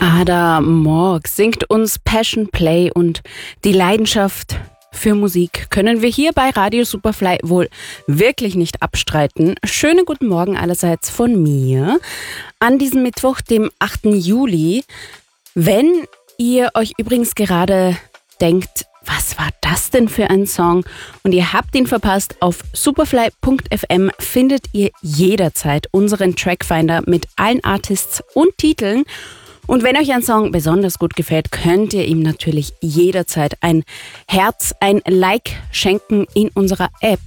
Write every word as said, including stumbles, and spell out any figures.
Ada Morg singt uns Passion Play und die Leidenschaft für Musik können wir hier bei Radio Superfly wohl wirklich nicht abstreiten. Schönen guten Morgen allerseits von mir an diesem Mittwoch, dem achten Juli. Wenn ihr euch übrigens gerade denkt, was war das denn für ein Song? Und ihr habt ihn verpasst, auf superfly punkt f m findet ihr jederzeit unseren Trackfinder mit allen Artists und Titeln. Und wenn euch ein Song besonders gut gefällt, könnt ihr ihm natürlich jederzeit ein Herz, ein Like schenken in unserer App.